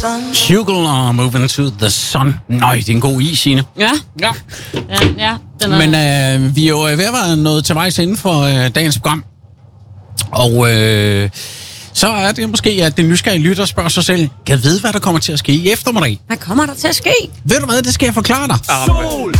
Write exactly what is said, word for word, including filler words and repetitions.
Hugo og Moving to the Sun. Nøj, det er en god is, Signe. Ja. Ja. Ja, ja. Den er... Men øh, vi er jo ved at være nået til vejs inden for øh, dagens program. Og øh, så er det måske, at den nysgerrige lytter spørger sig selv, kan jeg vide, hvad der kommer til at ske i eftermiddag? Hvad kommer der til at ske? Ved du hvad, det skal jeg forklare dig. Sol,